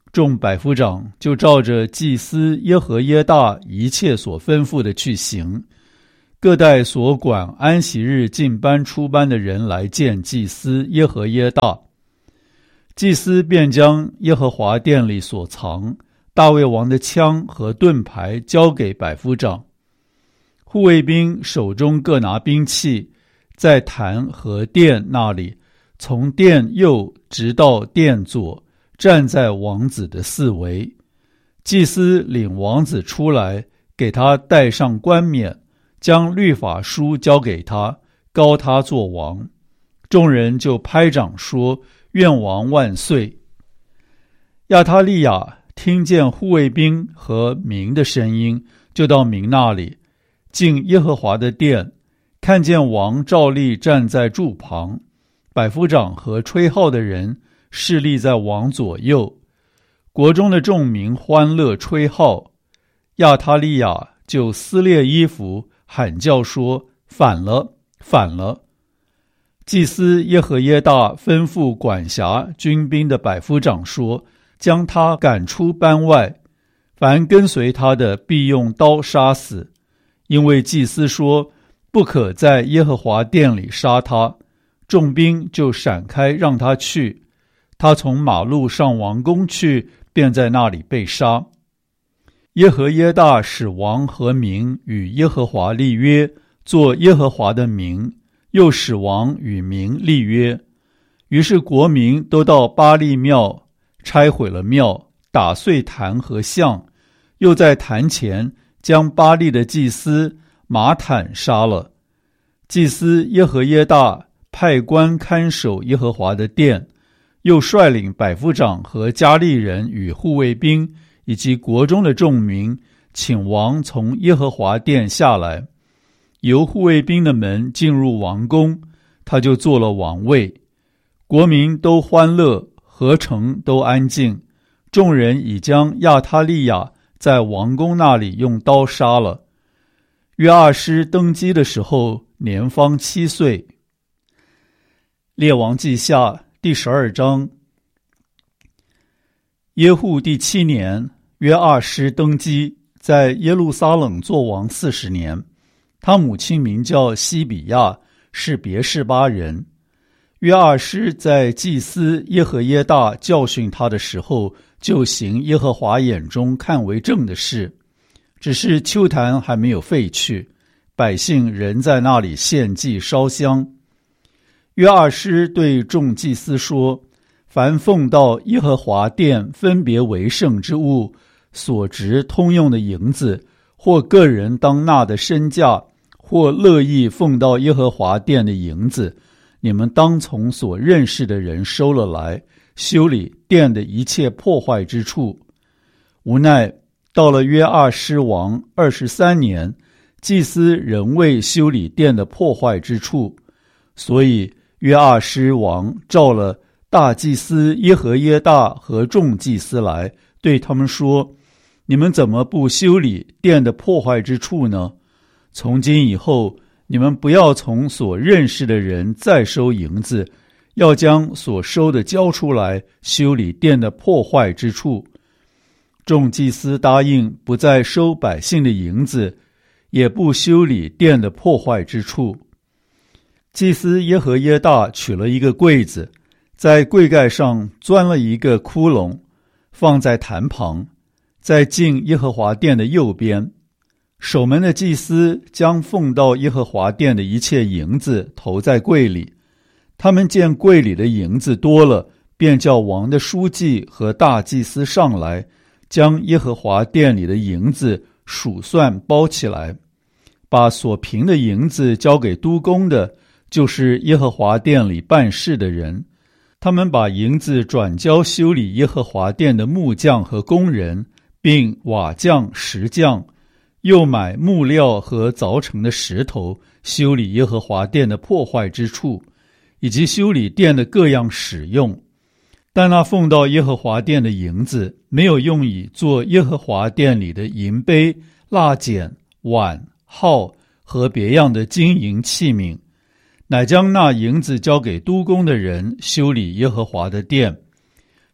众百夫长就照着祭司耶和耶大一切所吩咐的去行，各带所管安息日进班出班的人来见祭司耶和耶大。祭司便将耶和华殿里所藏大卫王的枪和盾牌交给百夫长，护卫兵手中各拿兵器，在坛和殿那里，从殿右直到殿左，站在王子的四围。祭司领王子出来，给他戴上冠冕，将律法书交给他，膏他做王。众人就拍掌说：愿王万岁！亚他利亚听见护卫兵和民的声音，就到民那里，进耶和华的殿，看见王照例站在柱旁，百夫长和吹号的人侍立在王左右，国中的众民欢乐吹号。亚他利亚就撕裂衣服，喊叫说：反了，反了！祭司耶和耶大吩咐管辖军兵的百夫长说：将他赶出班外，凡跟随他的必用刀杀死，因为祭司说不可在耶和华殿里杀他。众兵就闪开让他去，他从马路上王宫去，便在那里被杀。耶和耶大使王和民与耶和华立约，做耶和华的名，又使王与民立约。于是国民都到巴力庙，拆毁了庙，打碎坛和像，又在坛前将巴力的祭司马坦杀了。祭司耶和耶大派官看守耶和华的殿，又率领百夫长和加利人与护卫兵以及国中的众民，请王从耶和华殿下来，由护卫兵的门进入王宫，他就做了王位。国民都欢乐，合城都安静。众人已将亚他利亚在王宫那里用刀杀了。约阿施登基的时候，年方七岁。列王记下第十二章。耶户第七年，约阿施登基，在耶路撒冷作王四十年。他母亲名叫西比亚，是别是巴人。约阿施在祭司耶和耶大教训他的时候，就行耶和华眼中看为正的事，只是丘坛还没有废去，百姓仍在那里献祭烧香。约阿施对众祭司说：凡奉到耶和华殿分别为圣之物，所值通用的银子，或个人当纳的身价，或乐意奉到耶和华殿的银子，你们当从所认识的人收了来，修理殿的一切破坏之处。无奈到了约阿施王二十三年，祭司仍未修理殿的破坏之处，所以约阿施王召了大祭司耶和耶大和众祭司来，对他们说：你们怎么不修理殿的破坏之处呢？从今以后，你们不要从所认识的人再收银子，要将所收的交出来，修理殿的破坏之处。众祭司答应不再收百姓的银子，也不修理殿的破坏之处。祭司耶和耶大取了一个柜子，在柜盖上钻了一个窟窿，放在坛旁，在进耶和华殿的右边。守门的祭司将奉到耶和华殿的一切银子投在柜里。他们见柜里的银子多了，便叫王的书记和大祭司上来，将耶和华殿里的银子数算包起来，把所凭的银子交给督工的，就是耶和华殿里办事的人。他们把银子转交修理耶和华殿的木匠和工人，并瓦匠、石匠，又买木料和凿成的石头，修理耶和华殿的破坏之处，以及修理殿的各样使用。但那奉到耶和华殿的银子，没有用以做耶和华殿里的银杯、蜡剪、碗、号和别样的金银器皿，乃将那银子交给督工的人修理耶和华的殿。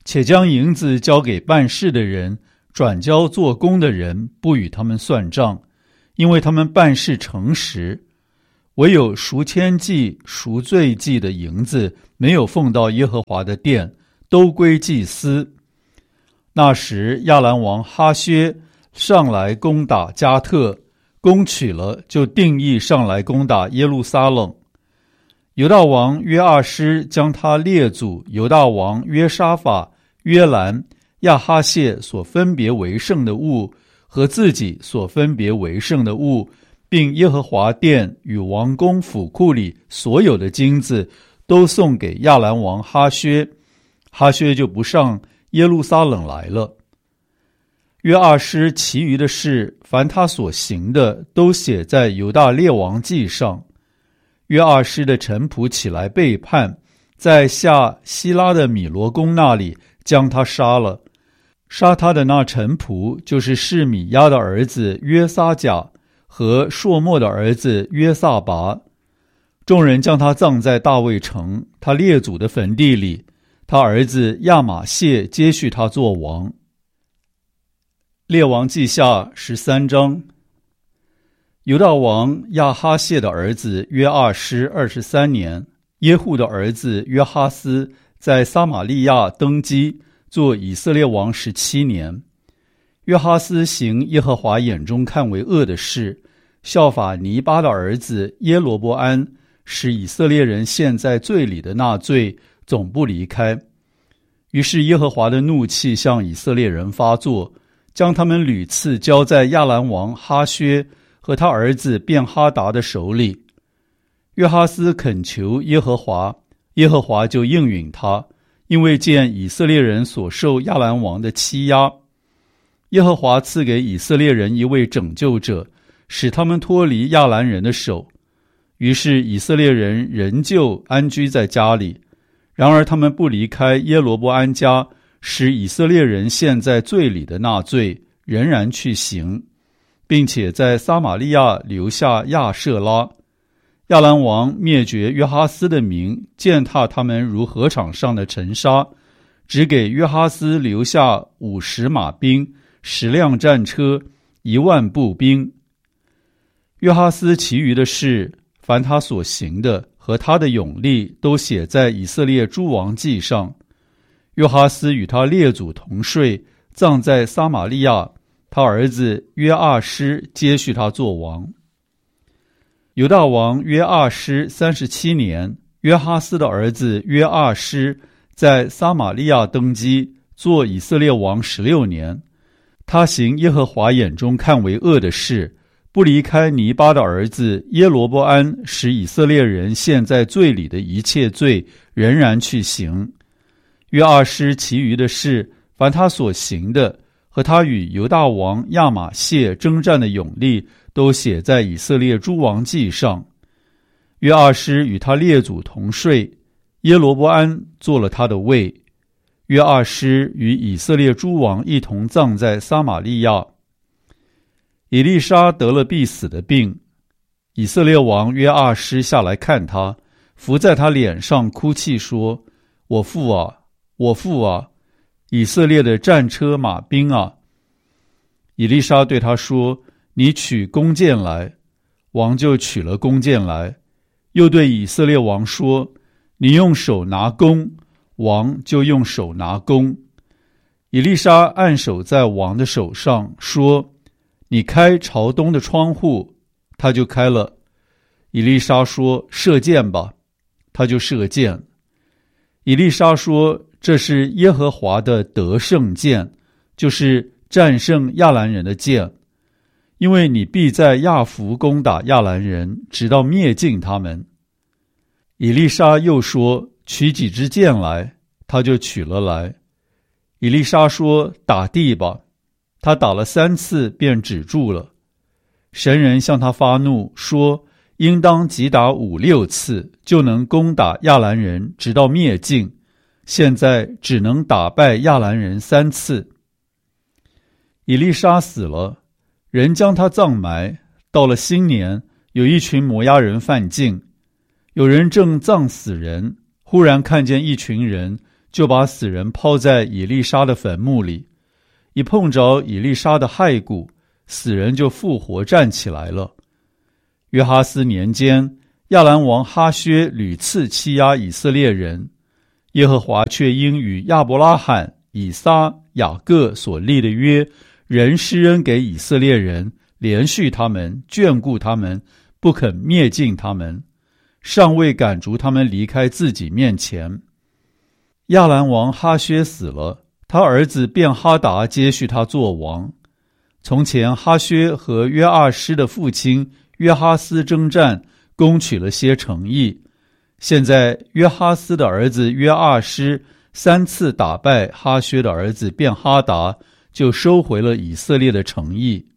且将银子交给办事的人，转交做工的人，不与他们算账，因为他们办事诚实。唯有赎愆祭、赎罪祭的银子没有奉到耶和华的殿，都归祭司。那时亚兰王哈薛上来攻打加特，攻取了，就定义上来攻打耶路撒冷。犹大王约阿施将他列祖犹大王约沙法、约兰、亚哈谢所分别为圣的物和自己所分别为圣的物，并耶和华殿与王宫府库里所有的金子，都送给亚兰王哈薛。哈薛就不上耶路撒冷来了。约阿施其余的事，凡他所行的，都写在犹大列王记上。约阿施的臣仆起来背叛，在下希拉的米罗宫那里将他杀了。杀他的那臣仆就是示米亚的儿子约撒甲和朔漠的儿子约撒拔。众人将他葬在大卫城他列祖的坟地里，他儿子亚玛谢接续他做王。列王记下十三章。犹大王亚哈谢的儿子约阿施二十三年，耶户的儿子约哈斯在撒玛利亚登基，做以色列王十七年。约哈斯行耶和华眼中看为恶的事，效法尼巴的儿子耶罗波安，使以色列人陷在罪里的那罪，总不离开。于是耶和华的怒气向以色列人发作，将他们屡次交在亚兰王哈薛和他儿子便哈达的手里。约哈斯恳求耶和华，耶和华就应允他，因为见以色列人所受亚兰王的欺压。耶和华赐给以色列人一位拯救者，使他们脱离亚兰人的手。于是以色列人仍旧安居在家里，然而他们不离开耶罗波安家，使以色列人陷在罪里的那罪，仍然去行，并且在撒玛利亚留下亚舍拉。亚兰王灭绝约哈斯的民，践踏他们如禾场上的尘沙，只给约哈斯留下五十马兵、十辆战车、一万步兵。约哈斯其余的事，凡他所行的和他的勇力，都写在以色列诸王记上。约哈斯与他列祖同睡，葬在撒玛利亚，他儿子约阿施接续他做王。犹大王约阿施三十七年，约哈斯的儿子约阿施在撒玛利亚登基，做以色列王十六年。他行耶和华眼中看为恶的事，不离开尼巴的儿子耶罗波安使以色列人陷在罪里的一切罪，仍然去行。约阿施其余的事，凡他所行的和他与犹大王亚玛谢征战的勇力，都写在以色列诸王记上。约阿施与他列祖同睡，耶罗波安做了他的位。约阿施与以色列诸王一同葬在撒玛利亚。以利沙得了必死的病，以色列王约阿施下来看他，伏在他脸上哭泣说：我父啊，我父啊，以色列的战车马兵啊！以利沙对他说：你取弓箭来。王就取了弓箭来，又对以色列王说：你用手拿弓。王就用手拿弓。以利沙按手在王的手上，说：你开朝东的窗户。他就开了。以利沙说：射箭吧。他就射箭。以利沙说：这是耶和华的得胜箭，就是战胜亚兰人的箭，因为你必在亚弗攻打亚兰人，直到灭尽他们。以利沙又说：取几支箭来。他就取了来。以利沙说：打地吧。他打了三次便止住了。神人向他发怒，说：应当击打五六次，就能攻打亚兰人，直到灭尽。现在只能打败亚兰人三次。以利沙死了，人将他葬埋。到了新年，有一群摩押人犯境，有人正葬死人，忽然看见一群人就把死人抛在以利沙的坟墓里，一碰着以利沙的骸骨，死人就复活站起来了。约哈斯年间，亚兰王哈薛屡次欺压以色列人，耶和华却因与亚伯拉罕、以撒、雅各所立的约，仍施恩给以色列人，连续他们，眷顾他们，不肯灭尽他们，尚未赶逐他们离开自己面前。亚兰王哈薛死了，他儿子便哈达接续他做王。从前哈薛和约阿施的父亲约哈斯征战，攻取了些城邑。现在约哈斯的儿子约阿施三次打败哈薛的儿子便哈达，就收回了以色列的城邑。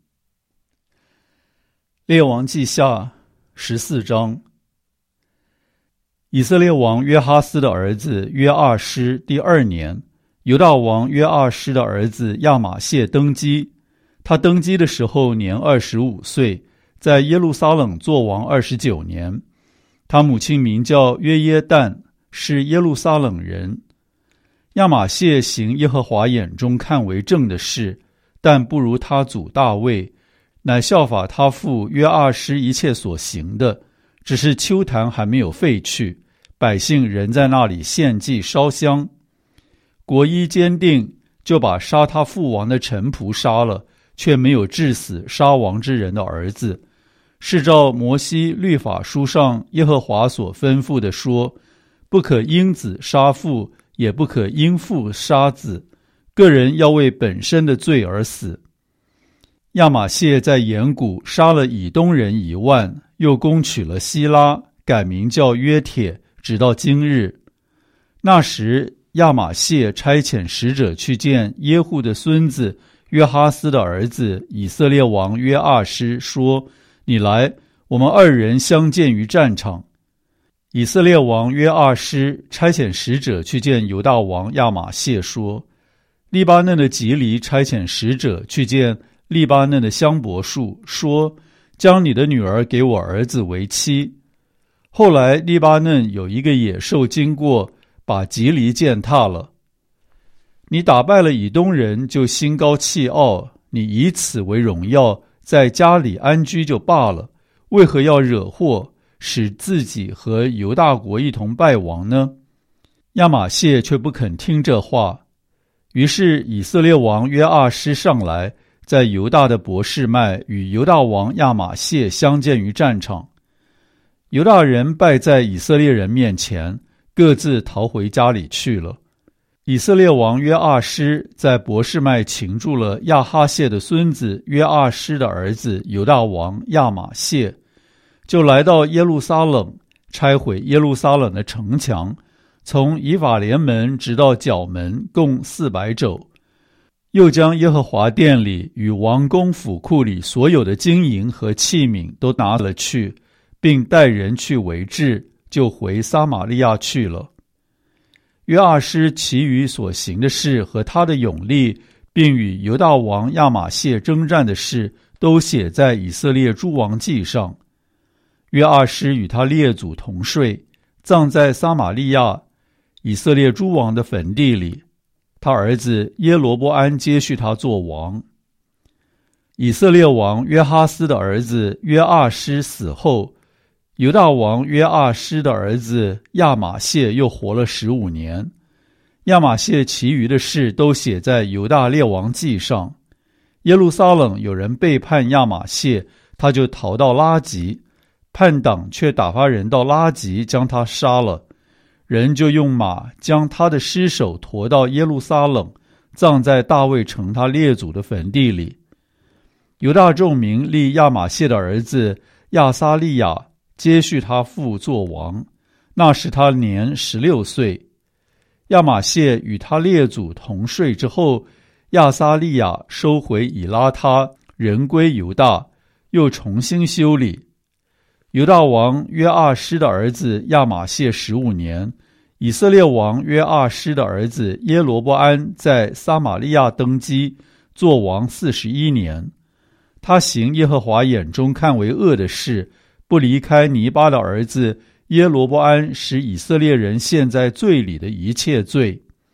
列王记下十四章。以色列王约哈斯的儿子约阿施第二年，犹大王约阿施的儿子亚玛谢登基。他登基的时候年二十五岁，在耶路撒冷作王二十九年。他母亲名叫约耶旦，是耶路撒冷人。亚玛谢行耶和华眼中看为正的事，但不如他祖大卫，乃效法他父约阿施一切所行的，只是丘坛还没有废去，百姓仍在那里献祭烧香。国一坚定，就把杀他父王的臣仆杀了，却没有治死杀王之人的儿子，是照摩西律法书上耶和华所吩咐的说，不可因子杀父，也不可因父杀子，个人要为本身的罪而死。亚玛谢在延谷杀了以东人一万，又攻取了希拉，改名叫约帖，直到今日。那时亚玛谢差遣使者去见耶户的孙子约哈斯的儿子以色列王约阿施，说，你来，我们二人相见于战场。以色列王约阿施差遣使者去见犹大王亚玛谢，说，利巴嫩的吉黎差遣使者去见利巴嫩的香柏树，说，将你的女儿给我儿子为妻。后来利巴嫩有一个野兽经过，把吉黎践踏了。你打败了以东人，就心高气傲，你以此为荣耀，在家里安居就罢了，为何要惹祸，使自己和犹大国一同败亡呢？亚玛谢却不肯听这话。于是以色列王约阿施上来，在犹大的伯示麦与犹大王亚玛谢相见于战场。犹大人败在以色列人面前，各自逃回家里去了。以色列王约阿施在伯示麦擒住了亚哈谢的孙子约阿施的儿子犹大王亚玛谢，就来到耶路撒冷，拆毁耶路撒冷的城墙，从以法莲门直到角门，共四百肘。又将耶和华殿里与王宫府库里所有的金银和器皿都拿了去，并带人去围治，就回撒玛利亚去了。约阿施其余所行的事和他的勇力，并与犹大王亚玛谢征战的事，都写在以色列诸王记上。约阿施与他列祖同睡，葬在撒玛利亚以色列诸王的坟地里。他儿子耶罗波安接续他做王。以色列王约哈斯的儿子约阿施死后，犹大王约阿施的儿子亚玛谢又活了十五年。亚玛谢其余的事都写在犹大列王记上。耶路撒冷有人背叛亚玛谢，他就逃到拉吉，叛党却打发人到拉吉将他杀了。人就用马将他的尸首驮到耶路撒冷，葬在大卫城他列祖的坟地里。犹大众民立亚玛谢的儿子亚撒利亚接续他父做王，那时他年十六岁。亚玛谢与他列祖同睡之后，亚撒利亚收回以拉他，人归犹大，又重新修理。犹大王约阿施的儿子亚玛谢十五年，以色列王约阿施的儿子耶罗波安在撒玛利亚登基，做王四十一年。他行耶和华眼中看为恶的事，不离开尼巴的儿子耶罗波安使以色列人陷在罪里的一切罪。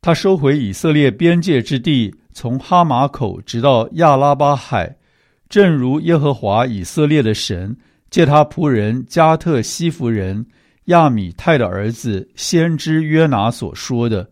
他收回以色列边界之地，从哈马口直到亚拉巴海，正如耶和华以色列的神借他仆人加特西弗人亚米泰的儿子先知约拿所说的。